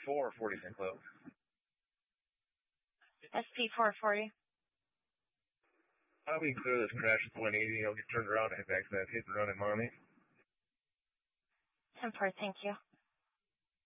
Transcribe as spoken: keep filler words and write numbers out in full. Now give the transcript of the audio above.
four, forty Saint Cloud. S P four forty. I'll be clear this crash at one eighty. I'll get turned around and head back to that hit and run at Mommy. ten four, thank you.